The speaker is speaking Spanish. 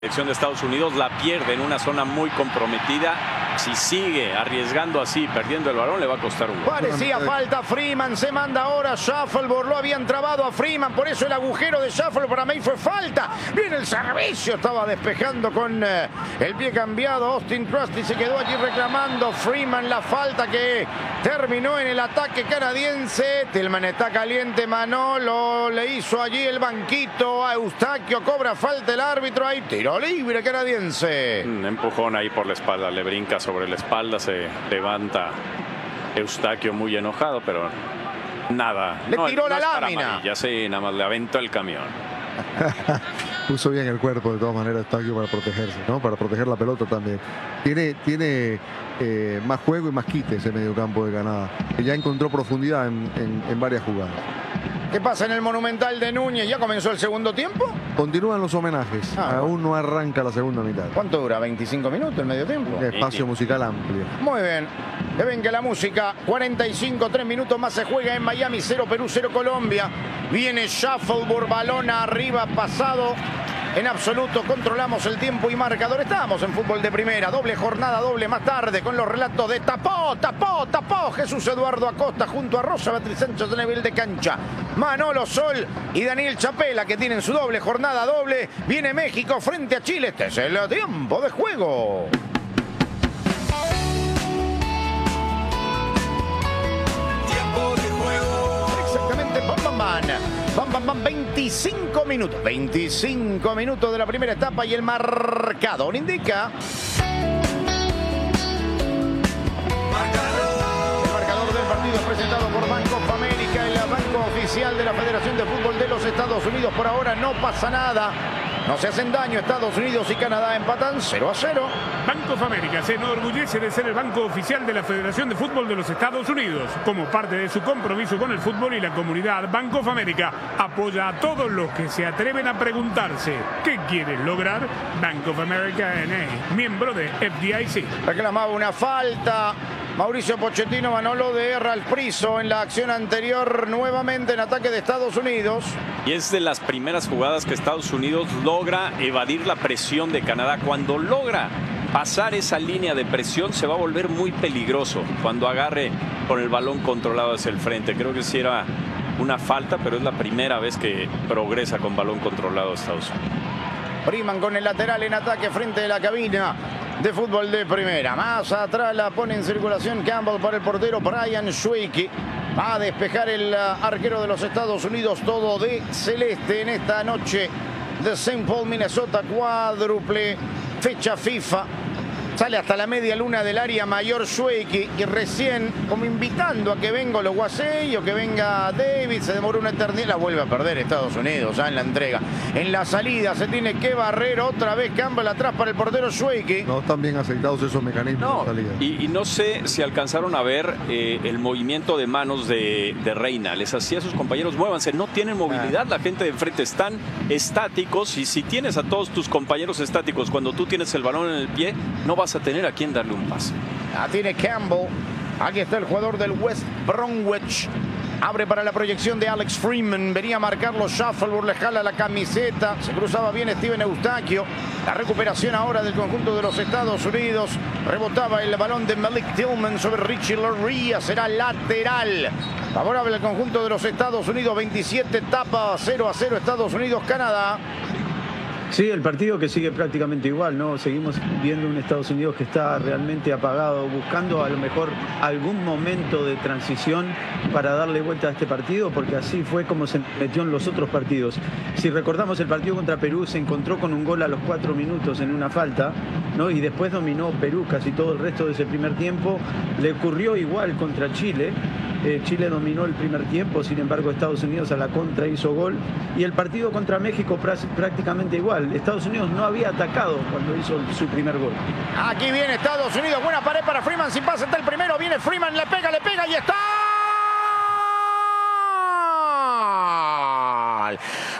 La selección de Estados Unidos la pierde en una zona muy comprometida. Si sigue arriesgando así, perdiendo el balón, le va a costar un gol. Parecía falta. Freeman se manda ahora. Shuffleboard lo habían trabado a Freeman. Por eso el agujero de Shuffleboard para mí fue falta. Viene el servicio. Estaba despejando con el pie cambiado. Austin Trusty se quedó allí reclamando. Freeman la falta que terminó en el ataque canadiense. Tillman está caliente. Manolo le hizo allí el banquito a Eustaquio. Cobra falta el árbitro. Ahí tiro libre canadiense. Un empujón ahí por la espalda. Le brinca sobre la espalda. Se levanta Eustaquio muy enojado, pero nada. Le tiró la lámina. Ya sí, nada más le aventó el camión. Puso bien el cuerpo de todas maneras Eustaquio para protegerse, ¿no? Para proteger la pelota también. Tiene más juego y más quite ese mediocampo de Canadá, que ya encontró profundidad en varias jugadas. ¿Qué pasa en el Monumental de Núñez? ¿Ya comenzó el segundo tiempo? Continúan los homenajes. Aún no arranca la segunda mitad. ¿Cuánto dura? ¿25 minutos el medio tiempo? Un espacio musical amplio. Muy bien. Que venga la música. 45, 3 minutos más se juega en Miami. 0 Perú, 0 Colombia. Viene Shuffleboard, balón arriba, pasado. En absoluto controlamos el tiempo y marcador. Estamos en fútbol de primera. Doble jornada, doble más tarde con los relatos de tapó Jesús Eduardo Acosta junto a Rosa Beatriz Sánchez de nivel de cancha. Manolo Sol y Daniel Chapela que tienen su doble jornada doble. Viene México frente a Chile. Este es el tiempo de juego. Tiempo de juego. Exactamente, Bam, 25 minutos. 25 minutos de la primera etapa y el marcador indica. El marcador del partido es presentado por Bank of America, el banco oficial de la Federación de Fútbol de los Estados Unidos. Por ahora no pasa nada. No se hacen daño. Estados Unidos y Canadá empatan 0-0. Bank of America se enorgullece de ser el banco oficial de la Federación de Fútbol de los Estados Unidos. Como parte de su compromiso con el fútbol y la comunidad, Bank of America apoya a todos los que se atreven a preguntarse ¿qué quieren lograr? Bank of America N.A., miembro de FDIC. Reclamaba una falta Mauricio Pochettino, Manolo, de Ralph Priso en la acción anterior, nuevamente en ataque de Estados Unidos. Y es de las primeras jugadas que Estados Unidos logra evadir la presión de Canadá. Cuando logra pasar esa línea de presión se va a volver muy peligroso cuando agarre con el balón controlado hacia el frente. Creo que sí era una falta, pero es la primera vez que progresa con balón controlado Estados Unidos. Freeman con el lateral en ataque frente de la cabina de fútbol de primera. Más atrás la pone en circulación Campbell para el portero Brian Schweike. Va a despejar el arquero de los Estados Unidos, todo de celeste en esta noche de St. Paul, Minnesota, cuádruple fecha FIFA. Sale hasta la media luna del área mayor Schweike y recién como invitando a que venga los Guasey o que venga David. Se demoró una eternidad. La vuelve a perder Estados Unidos en la entrega. En la salida se tiene que barrer otra vez Campbell atrás para el portero Schweike. No están bien aceitados esos mecanismos de salida. Y no sé si alcanzaron a ver el movimiento de manos de Reina. Les hacía a sus compañeros muévanse. No tienen movilidad. La gente de enfrente están estáticos. Y si tienes a todos tus compañeros estáticos cuando tú tienes el balón en el pie, no vas a tener a quien darle un pase. La tiene Campbell. Aquí está el jugador del West Bromwich. Abre para la proyección de Alex Freeman. Venía a marcarlo Shuffleboard. Le jala la camiseta. Se cruzaba bien Steven Eustaquio. La recuperación ahora del conjunto de los Estados Unidos. Rebotaba el balón de Malik Tillman sobre Richie Loria. Será lateral. Favorable al conjunto de los Estados Unidos. 27 etapa 0-0 Estados Unidos-Canadá. Sí, el partido que sigue prácticamente igual, ¿no? Seguimos viendo un Estados Unidos que está realmente apagado, buscando a lo mejor algún momento de transición para darle vuelta a este partido, porque así fue como se metió en los otros partidos. Si recordamos el partido contra Perú, se encontró con un gol a los 4 minutos en una falta, ¿no? Y después dominó Perú casi todo el resto de ese primer tiempo. Le ocurrió igual contra Chile. Chile dominó el primer tiempo, sin embargo Estados Unidos a la contra hizo gol. Y el partido contra México prácticamente igual. Estados Unidos no había atacado cuando hizo su primer gol. Aquí viene Estados Unidos, buena pared para Freeman, sin pase está el primero, viene Freeman, le pega y está.